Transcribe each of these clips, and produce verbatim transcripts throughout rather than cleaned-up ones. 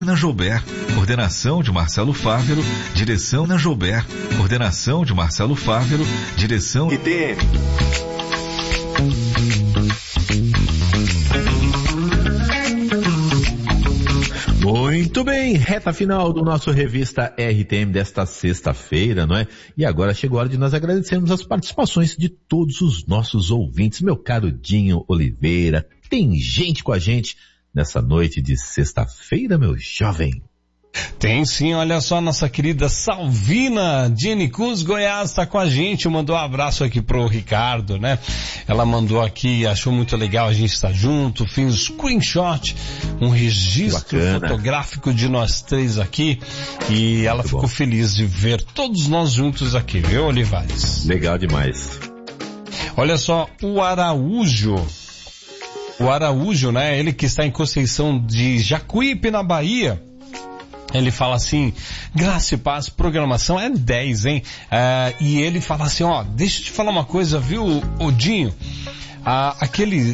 na Joubert, coordenação de Marcelo Fávero, direção na Joubert, coordenação de Marcelo Fávero, direção I T M. Muito bem, reta final do nosso Revista R T M desta sexta-feira, não é? E agora chegou a hora de nós agradecermos as participações de todos os nossos ouvintes. Meu caro Dinho Oliveira, tem gente com a gente nessa noite de sexta-feira, meu jovem? Tem sim, olha só, nossa querida Salvina de Nicus, Goiás, está com a gente, mandou um abraço aqui pro Ricardo, né? Ela mandou aqui, achou muito legal a gente estar junto, fiz um screenshot, um registro Bacana. fotográfico de nós três aqui, e ela muito ficou bom. feliz de ver todos nós juntos aqui, viu, Olivares? Legal demais. Olha só, o Araújo, o Araújo, né? Ele que está em Conceição de Jacuípe, na Bahia. Ele fala assim, graça e paz, programação é dez, hein? Uh, e ele fala assim, ó, deixa eu te falar uma coisa, viu, Odinho? Ah, aquele,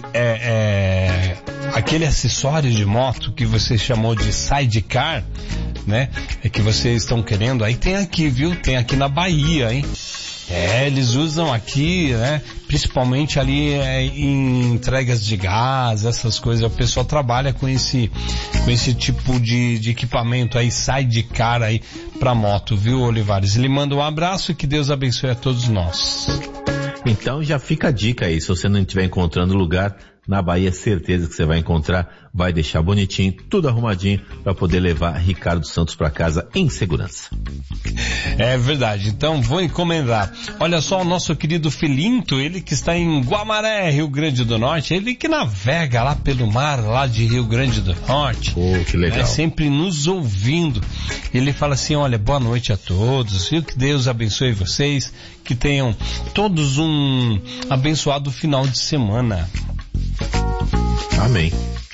é, é, aquele acessório de moto que você chamou de sidecar, né? É que vocês estão querendo, aí tem aqui, viu? Tem aqui na Bahia, hein? É, eles usam aqui, né? Principalmente ali é, em entregas de gás, essas coisas. O pessoal trabalha com esse, com esse tipo de, de equipamento aí, sidecar aí pra moto, viu, Olivares? Ele manda um abraço e que Deus abençoe a todos nós. Então já fica a dica aí, se você não estiver encontrando lugar, na Bahia, certeza que você vai encontrar, vai deixar bonitinho, tudo arrumadinho, para poder levar Ricardo Santos para casa em segurança. É verdade, então vou encomendar. Olha só, o nosso querido Filinto, ele que está em Guamaré, Rio Grande do Norte, ele que navega lá pelo mar, lá de Rio Grande do Norte. Oh, que legal. É sempre nos ouvindo. Ele fala assim, olha, boa noite a todos, viu? Que Deus abençoe vocês, que tenham todos um abençoado final de semana. Amém.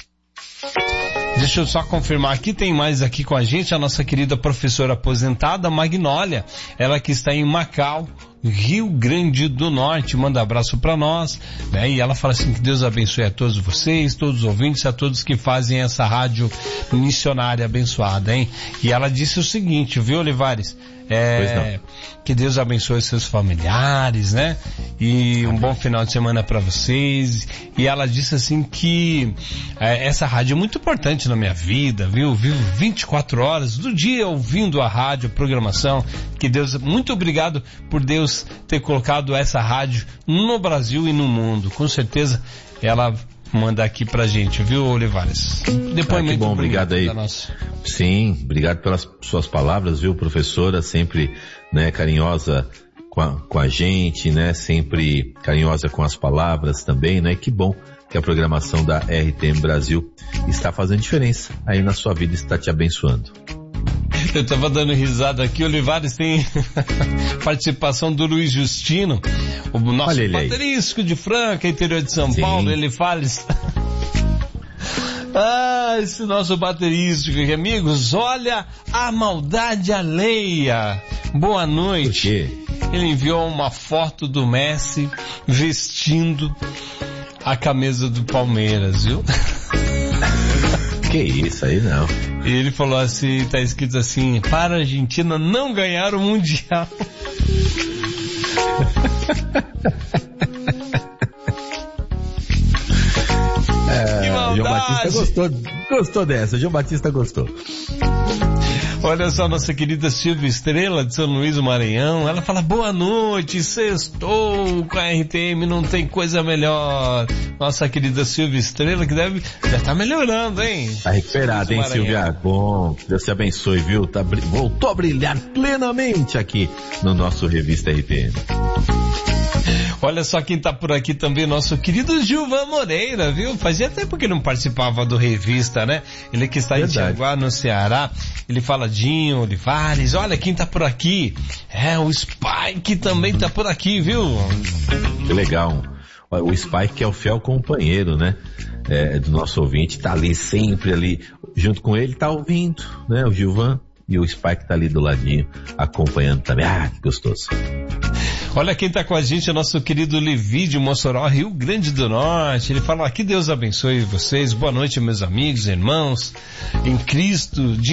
Deixa eu só confirmar aqui, tem mais aqui com a gente a nossa querida professora aposentada, Magnólia, ela que está em Macau, Rio Grande do Norte, manda abraço para nós, né? E ela fala assim, que Deus abençoe a todos vocês, todos os ouvintes, a todos que fazem essa rádio missionária abençoada, hein? E ela disse o seguinte, viu, Olivares? É, que Deus abençoe seus familiares, né? E um bom final de semana para vocês. E ela disse assim que é, essa rádio é muito importante na minha vida, viu? Vivo vinte e quatro horas do dia ouvindo a rádio, a programação. Que Deus, muito obrigado por Deus ter colocado essa rádio no Brasil e no mundo. Com certeza ela manda aqui pra gente, viu, Olivares? Depois ah, que bom, obrigado aí. Nossa... Sim, obrigado pelas suas palavras, viu, professora, sempre, né, carinhosa com a, com a gente, né, sempre carinhosa com as palavras também, né, que bom que a programação da R T M Brasil está fazendo diferença aí na sua vida, está te abençoando. Eu tava dando risada aqui, Olivares, tem participação do Luiz Justino, o nosso baterístico de Franca, interior de São Sim. Paulo, ele fala... Ah, esse nosso baterístico aqui, amigos, olha a maldade alheia. Boa noite. Por quê? Ele enviou uma foto do Messi vestindo a camisa do Palmeiras, viu? Que isso aí não. E ele falou assim, tá escrito assim, para a Argentina não ganhar o Mundial. É, João Batista gostou, gostou dessa, João Batista gostou. Olha só, nossa querida Silvia Estrela de São Luís do Maranhão, ela fala, boa noite, sextou com a R T M, não tem coisa melhor. Nossa querida Silvia Estrela, que deve, já tá melhorando, hein? Tá recuperada, hein, Silvia? Bom, que Deus te abençoe, viu? Tá, voltou a brilhar plenamente aqui no nosso Revista R T M. Olha só quem tá por aqui também, nosso querido Gilvan Moreira, viu? Fazia tempo que ele não participava do Revista, né? Ele que está Verdade. em Tiaguá, no Ceará. Ele fala, Dinho, Olivares, olha quem tá por aqui. É, o Spike também tá por aqui, viu? Que legal. O Spike que é o fiel companheiro, né? É, do nosso ouvinte, tá ali sempre ali, junto com ele, tá ouvindo, né? O Gilvan. E o Spike tá ali do ladinho, acompanhando também. Ah, que gostoso. Olha quem está com a gente, é nosso querido Levi de Mossoró, Rio Grande do Norte. Ele fala, que Deus abençoe vocês. Boa noite, meus amigos, irmãos, em Cristo.